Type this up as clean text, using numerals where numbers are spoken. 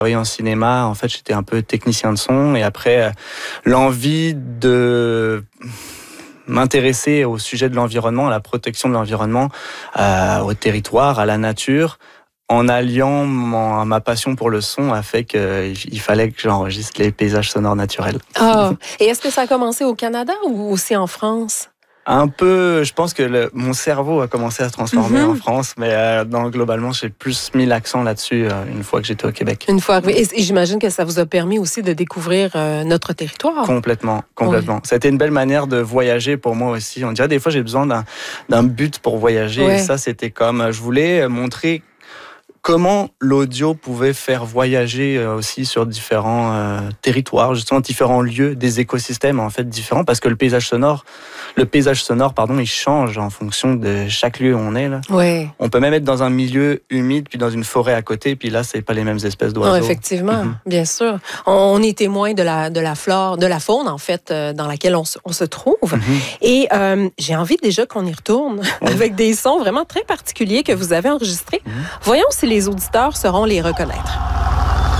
travaillé en cinéma, en fait, j'étais un peu technicien de son. Et après, l'envie de m'intéresser au sujet de l'environnement, à la protection de l'environnement, au territoire, à la nature, en alliant ma passion pour le son, a fait qu'il fallait que j'enregistre les paysages sonores naturels. Ah, et est-ce que ça a commencé au Canada ou aussi en France? Un peu, je pense que mon cerveau a commencé à se transformer en France, mais globalement, j'ai plus mis l'accent là-dessus une fois que j'étais au Québec. Une fois arrivé. Et j'imagine que ça vous a permis aussi de découvrir notre territoire. Complètement. Oui. Ça a été une belle manière de voyager pour moi aussi. On dirait des fois, j'ai besoin d'un but pour voyager. Ouais. Et ça, c'était comme, je voulais montrer comment l'audio pouvait faire voyager aussi sur différents territoires, justement différents lieux, des écosystèmes en fait différents, parce que le paysage sonore, il change en fonction de chaque lieu où on est là. Ouais. On peut même être dans un milieu humide, puis dans une forêt à côté, puis là, c'est pas les mêmes espèces d'oiseaux. Non, effectivement, bien sûr. On est témoin de la flore, de la faune en fait, dans laquelle on se trouve. Et j'ai envie déjà qu'on y retourne avec des sons vraiment très particuliers que vous avez enregistrés. Voyons si les auditeurs sauront les reconnaître.